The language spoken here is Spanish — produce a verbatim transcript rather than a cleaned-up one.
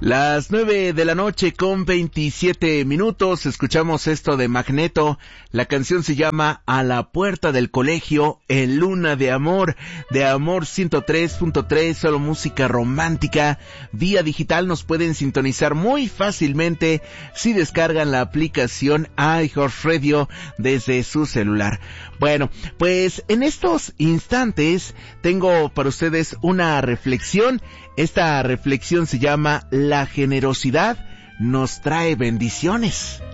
Las nueve de la noche con veintisiete minutos, escuchamos esto de Magneto. La canción se llama A la puerta del colegio, en Luna de Amor, de Amor ciento tres punto tres, solo música romántica. Vía digital nos pueden sintonizar muy fácilmente si descargan la aplicación iHeartRadio desde su celular. Bueno, pues en estos instantes tengo para ustedes una reflexión. Esta reflexión se llama La generosidad nos trae bendiciones.